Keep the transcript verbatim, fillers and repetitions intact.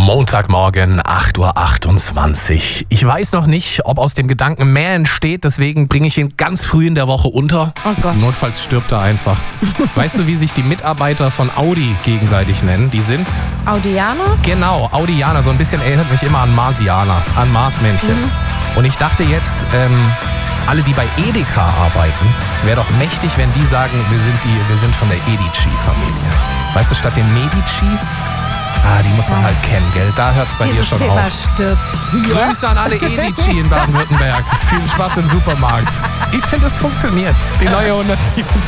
Montagmorgen, acht Uhr achtundzwanzig. Ich weiß noch nicht, ob aus dem Gedanken mehr entsteht, deswegen bringe ich ihn ganz früh in der Woche unter. Oh Gott. Notfalls stirbt er einfach. Weißt du, wie sich die Mitarbeiter von Audi gegenseitig nennen? Die sind... Audianer? Genau, Audianer. So ein bisschen erinnert mich immer an Marsianer, an Marsmännchen. Mhm. Und ich dachte jetzt, ähm, alle, die bei Edeka arbeiten, es wäre doch mächtig, wenn die sagen, wir sind, die, wir sind von der Edici-Familie. Weißt du, statt dem Medici... Ah, die muss man halt kennen, gell? Da hört's bei Dieses dir schon Thema auf. stirbt. Grüße an alle Edici in Baden-Württemberg. Viel Spaß im Supermarkt. Ich finde, es funktioniert. Die neue hundertsieben.